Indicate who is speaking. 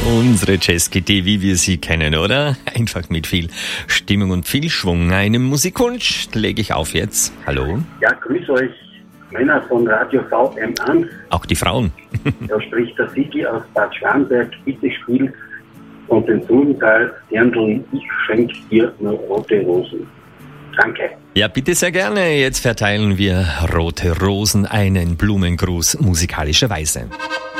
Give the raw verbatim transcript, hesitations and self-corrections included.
Speaker 1: Unsere Jazzkitty, wie wir sie kennen, oder? Einfach mit viel Stimmung und viel Schwung. Einen Musikwunsch lege ich auf jetzt. Hallo?
Speaker 2: Ja, grüß euch, Männer von Radio V M eins.
Speaker 1: Auch die Frauen.
Speaker 2: Da spricht der Sigi aus Bad Schwarnberg. Bitte spielt von den Suldental Dirndl, ich schenk dir nur rote Rosen. Danke.
Speaker 1: Ja, bitte sehr gerne. Jetzt verteilen wir rote Rosen, einen Blumengruß musikalischerweise.